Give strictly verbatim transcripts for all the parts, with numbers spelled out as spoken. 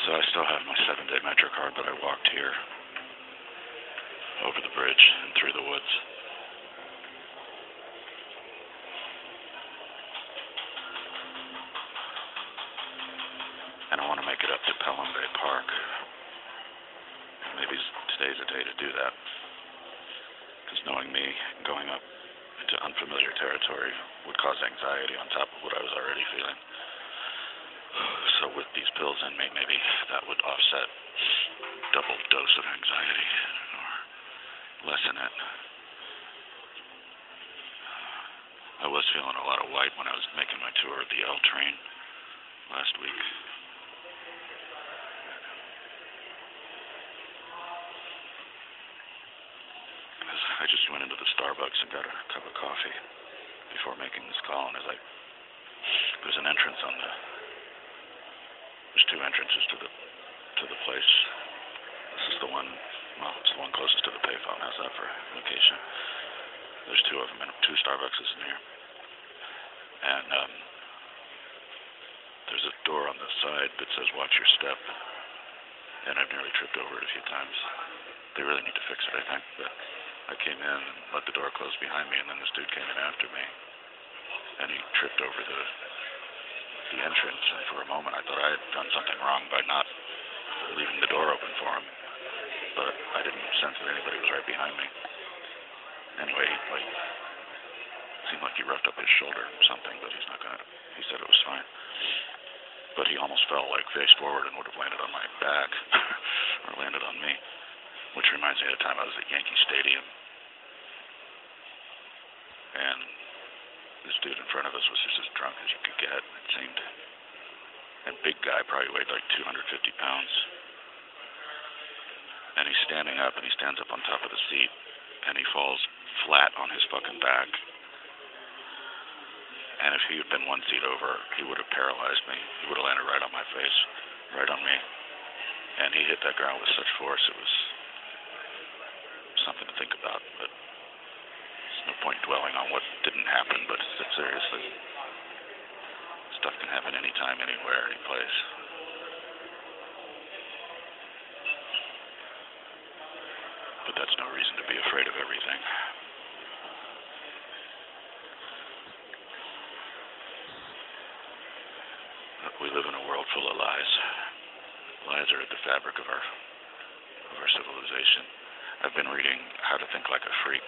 So I still have my seven-day Metro card, but I walked here over the bridge and through the woods. And I want to make it up to Pelham Bay Park. Maybe today's a day to do that. Because knowing me, going up into unfamiliar territory would cause anxiety on top of what I was already feeling. So with these pills in me, maybe that would offset double dose of anxiety or lessen it. I was feeling a lot of white when I was making my tour of the L train last week. I just went into the Starbucks and got a cup of coffee before making this call, and as I, there's an entrance on the, there's two entrances to the, to the place. This is the one, well, it's the one closest to the payphone. How's that for location? There's two of them, and two Starbucks in here. And um, there's a door on the side that says watch your step, and I've nearly tripped over it a few times. They really need to fix it, I think, but I came in and let the door close behind me, and then this dude came in after me, and he tripped over the the entrance, and for a moment I thought I had done something wrong by not leaving the door open for him, but I didn't sense that anybody was right behind me. Anyway, he, like, seemed like he roughed up his shoulder or something, but he's not gonna, he said it was fine. But he almost fell, like, face forward and would have landed on my back, or landed on me. Which reminds me of the time I was at Yankee Stadium, and this dude in front of us was just as drunk as you could get, it seemed. And big guy, probably weighed like two hundred fifty pounds. And he's standing up, and he stands up on top of the seat, and he falls flat on his fucking back. And if he had been one seat over, he would have paralyzed me. He would have landed right on my face, right on me. And he hit that ground with such force, it was something to think about, but there's no point dwelling on what didn't happen, but seriously, stuff can happen anytime, anywhere, any place. But that's no reason to be afraid of everything. We live in a world full of lies. Lies are at the fabric of our of our civilization. I've been reading How to Think Like a Freak.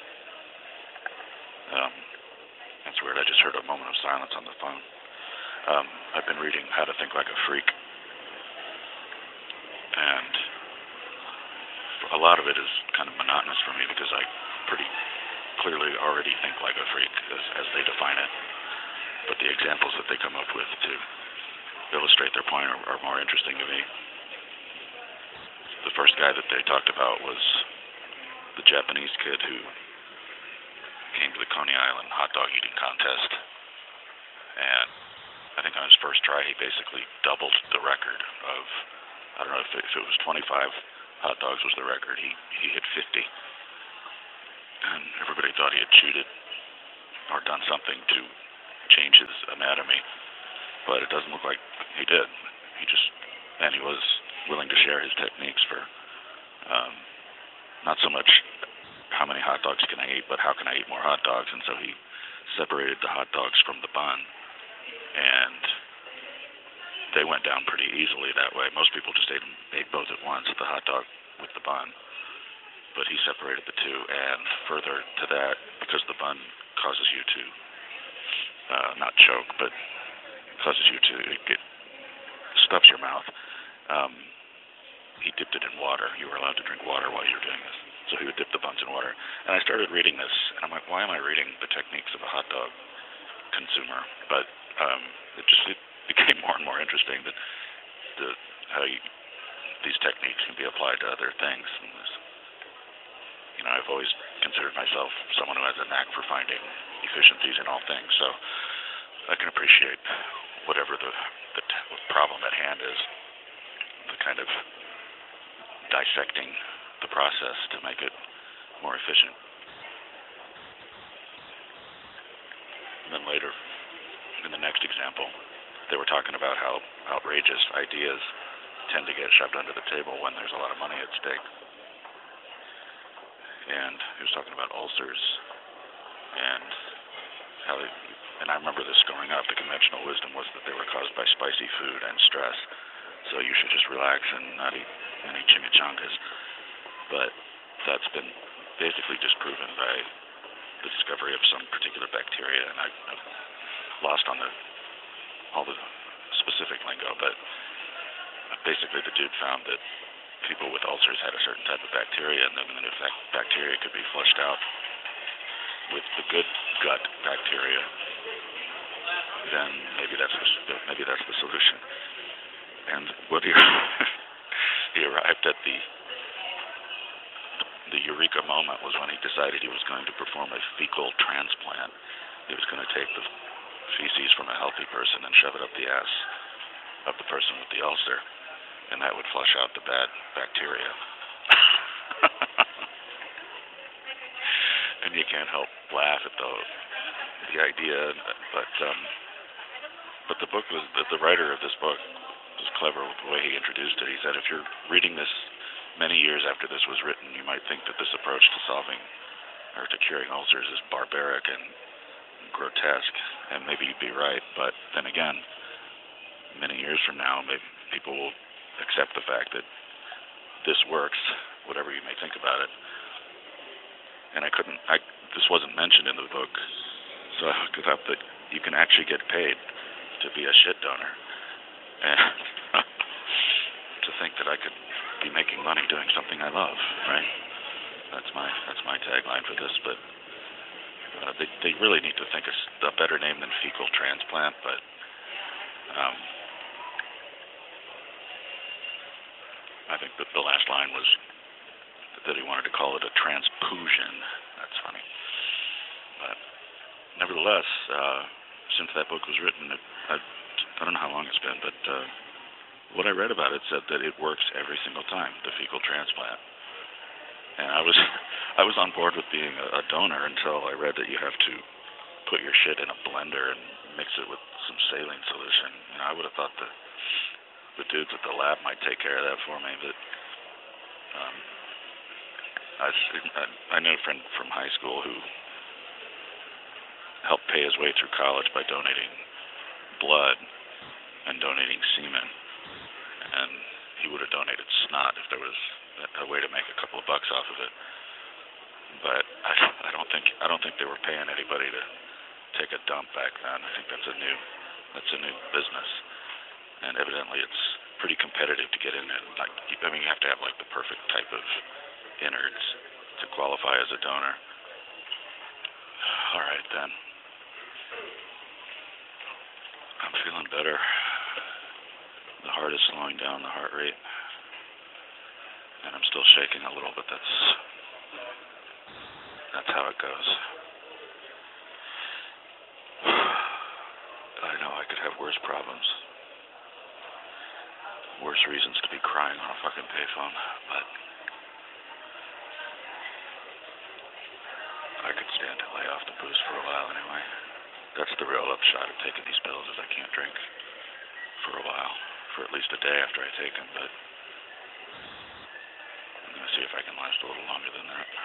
Um, that's weird. I just heard a moment of silence on the phone. Um, I've been reading How to Think Like a Freak. And a lot of it is kind of monotonous for me because I pretty clearly already think like a freak as, as they define it. But the examples that they come up with to illustrate their point are, are more interesting to me. The first guy that they talked about was the Japanese kid who came to the Coney Island hot dog eating contest. And I think on his first try, he basically doubled the record of, I don't know if it, if it was twenty-five hot dogs was the record. He, he hit fifty. And everybody thought he had cheated or done something to change his anatomy. But it doesn't look like he did. He just, and he was willing to share his techniques for um, not so much how many hot dogs can I eat, but how can I eat more hot dogs. And so he separated the hot dogs from the bun, and they went down pretty easily that way. Most people just ate, ate both at once, the hot dog with the bun, but he separated the two. And further to that, because the bun causes you to uh, not choke, but causes you to get stuffs your mouth. Um, he dipped it in water. You were allowed to drink water while you were doing this. So he would dip the buns in water. And I started reading this, and I'm like, why am I reading the techniques of a hot dog consumer? But um, it just it became more and more interesting that the, how you, these techniques can be applied to other things. And this, you know, I've always considered myself someone who has a knack for finding efficiencies in all things. So I can appreciate whatever the, the t- problem at hand is, the kind of dissecting the process to make it more efficient. And then later, in the next example, they were talking about how outrageous ideas tend to get shoved under the table when there's a lot of money at stake. And he was talking about ulcers and how they, and I remember this growing up, the conventional wisdom was that they were caused by spicy food and stress, so you should just relax and not eat any chimichangas. But that's been basically disproven by the discovery of some particular bacteria, and I, I've lost on the all the specific lingo, but basically the dude found that people with ulcers had a certain type of bacteria, and then if that bacteria could be flushed out with the good gut bacteria, then maybe that's the, maybe that's the solution. And what he he arrived at the the eureka moment was when he decided he was going to perform a fecal transplant. He was going to take the feces from a healthy person and shove it up the ass of the person with the ulcer, and that would flush out the bad bacteria. And you can't help laugh at the the idea, but um, but the book was the, the writer of this book was clever with the way he introduced it. He said, if you're reading this many years after this was written, you might think that this approach to solving or to curing ulcers is barbaric and grotesque, and maybe you'd be right. But then again, many years from now, maybe people will accept the fact that this works, whatever you may think about it. And I couldn't, I, this wasn't mentioned in the book, so I looked it up, that you can actually get paid to be a shit donor. And to think that I could be making money doing something I love, right? That's my that's my tagline for this, but uh, they, they really need to think of a better name than fecal transplant, but um, I think that the last line was that he wanted to call it a transfusion. That's funny. But nevertheless, uh, since that book was written, it, I, I don't know how long it's been, but uh, what I read about it said that it works every single time, the fecal transplant. And I was I was on board with being a, a donor until I read that you have to put your shit in a blender and mix it with some saline solution. You know, I would have thought the the dudes at the lab might take care of that for me, but um, I, I knew a friend from high school who helped pay his way through college by donating blood and donating semen, and he would have donated snot if there was a way to make a couple of bucks off of it. But I, I don't think I don't think they were paying anybody to take a dump back then. I think that's a new that's a new business, and evidently it's pretty competitive to get in it. Like, I mean, you have to have like the perfect type of innards to qualify as a donor. All right, then. I'm feeling better. The heart is slowing down the heart rate, and I'm still shaking a little, but that's that's how it goes. I know I could have worse problems, worse reasons to be crying on a fucking payphone, but I could stand to lay off the booze for a while anyway. That's the real upshot of taking these pills, is I can't drink for a while, for at least a day after I take them, but I'm going to see if I can last a little longer than that.